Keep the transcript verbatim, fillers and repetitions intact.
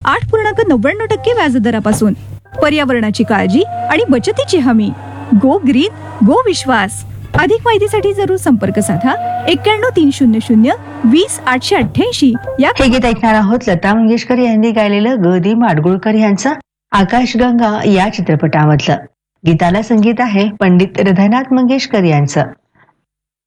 आठ पूर्णांक नव्याण्णव टक्के व्याजदरापासून. पर्यावरणाची काळजी आणि बचतीची हमी. गो ग्रीन गो विश्वास. अधिक माहितीसाठी जरूर संपर्क साधा एक्क्याण्णव तीन शून्य शून्य वीस आठशे अठ्ठ्याऐंशी. या हे गीत ऐकणार आहोत लता मंगेशकर यांनी गायलेलं ग दी माडगुळकर यांचं आकाशगंगा या चित्रपटामधलं. गीताला संगीत आहे पंडित हृदयनाथ मंगेशकर यांचं.